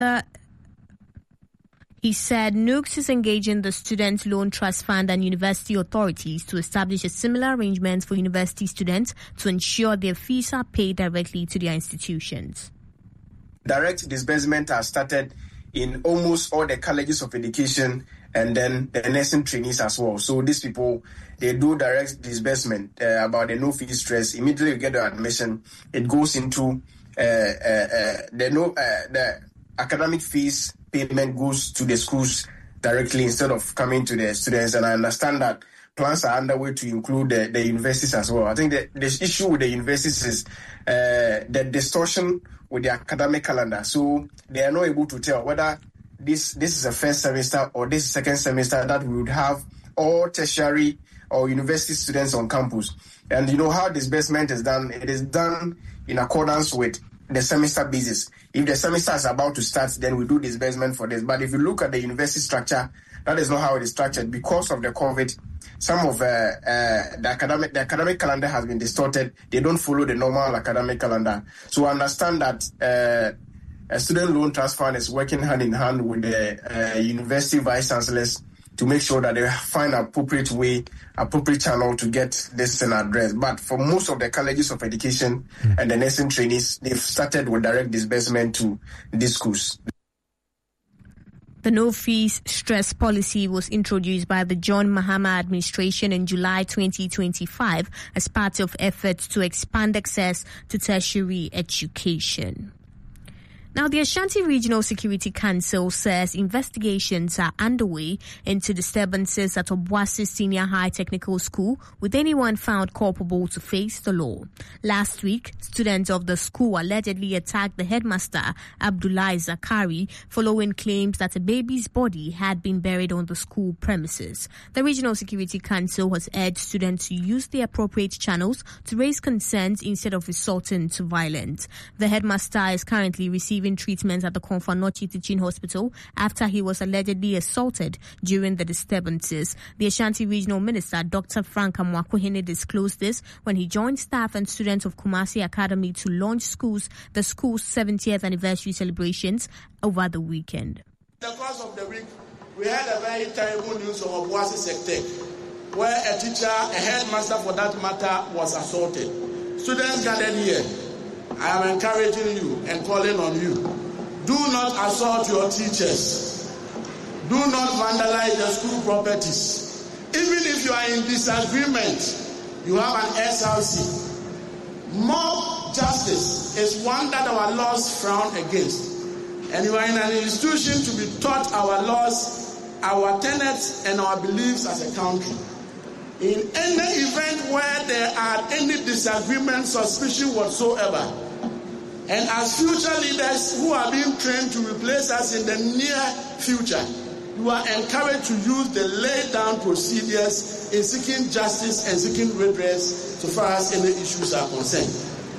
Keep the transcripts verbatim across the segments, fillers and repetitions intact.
Uh, He said Nooks is engaging the Student Loan Trust Fund and university authorities to establish a similar arrangement for university students to ensure their fees are paid directly to their institutions. Direct disbursement has started in almost all the colleges of education and then the nursing trainees as well. So these people, they do direct disbursement uh, about the no fee stress. Immediately you get the admission, it goes into uh, uh, uh, the no uh, the academic fees payment goes to the schools directly instead of coming to the students. And I understand that plans are underway to include the, the universities as well. I think the, the issue with the universities is uh, the distortion with the academic calendar. So they are not able to tell whether this, this is a first semester or this is second semester that we would have all tertiary or university students on campus. And you know how disbursement is done. It is done in accordance with the semester basis. If the semester is about to start, then we do disbursement for this. But if you look at the university structure, that is not how it is structured. Because of the COVID, some of uh, uh, the academic the academic calendar has been distorted. They don't follow the normal academic calendar. So I understand that uh, a student loan trust fund is working hand in hand with the uh, university vice chancellors to make sure that they find an appropriate way, appropriate channel to get this in address. But for most of the colleges of education mm. and the nursing trainees, they've started with direct disbursement to these schools. The no fees stress policy was introduced by the John Mahama administration in July twenty twenty-five as part of efforts to expand access to tertiary education. Now, the Ashanti Regional Security Council says investigations are underway into disturbances at Obuasi Senior High Technical School, with anyone found culpable to face the law. Last week, students of the school allegedly attacked the headmaster, Abdullahi Zakari, following claims that a baby's body had been buried on the school premises. The Regional Security Council has urged students to use the appropriate channels to raise concerns instead of resorting to violence. The headmaster is currently receiving treatment at the Konfanochi Teaching Hospital after he was allegedly assaulted during the disturbances. The Ashanti Regional Minister, Doctor Frank Amwakohene, disclosed this when he joined staff and students of Kumasi Academy to launch schools the school's seventieth anniversary celebrations over the weekend. In the course of the week, we had a very terrible news from Obuasi Sector, where a teacher, a headmaster for that matter, was assaulted. Students gathered here. I am encouraging you and calling on you. Do not assault your teachers. Do not vandalize the school properties. Even if you are in disagreement, you have an S L C. Mob justice is one that our laws frown against. And you are in an institution to be taught our laws, our tenets, and our beliefs as a country. In any event where there are any disagreement, suspicion whatsoever, and as future leaders who are being trained to replace us in the near future, you are encouraged to use the laid down procedures in seeking justice and seeking redress so far as any issues are concerned.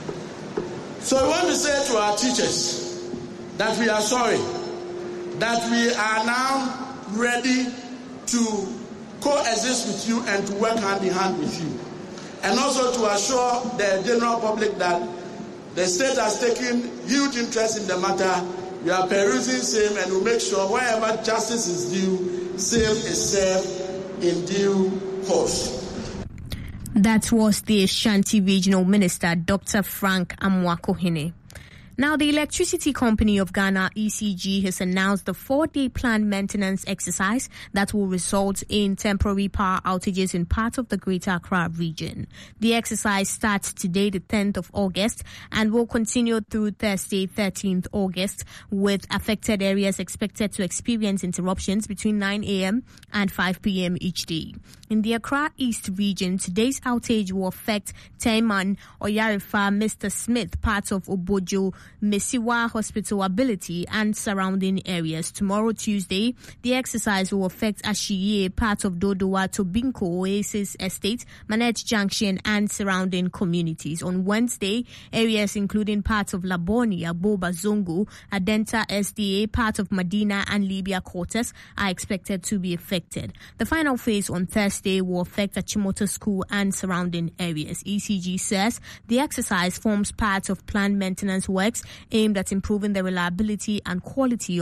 So we want to say to our teachers that we are sorry, that we are now ready to coexist with you and to work hand in hand with you. And also to assure the general public that the state has taken huge interest in the matter. We are perusing same and we'll make sure wherever justice is due, same is served in due course. That was the Ashanti Regional Minister, Doctor Frank Amwakohene. Now, the Electricity Company of Ghana, E C G, has announced the four-day planned maintenance exercise that will result in temporary power outages in parts of the Greater Accra region. The exercise starts today, the tenth of August, and will continue through Thursday, thirteenth of August, with affected areas expected to experience interruptions between nine a.m. and five p.m. each day. In the Accra East region, today's outage will affect Taiman, Oyarifa, Mister Smith, parts of Obojo, Mesiwa Hospital, Ability, and surrounding areas. Tomorrow, Tuesday, the exercise will affect Ashiye, part of Dodowa, Tobinko, Oasis Estate, Manette Junction, and surrounding communities. On Wednesday, areas including parts of Laboni, Aboba, Zongo, Adenta S D A, part of Medina, and Libya Quarters are expected to be affected. The final phase on Thursday will affect Achimota School and surrounding areas. E C G says the exercise forms part of planned maintenance works projects aimed at improving the reliability and quality